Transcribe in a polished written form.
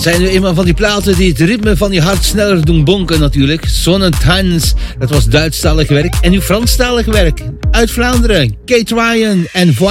zijn nu eenmaal van die platen die het ritme van je hart sneller doen bonken natuurlijk. Sonnentanz, dat was Duitsstalig werk. En nu Franstalig werk uit Vlaanderen. Kate Ryan en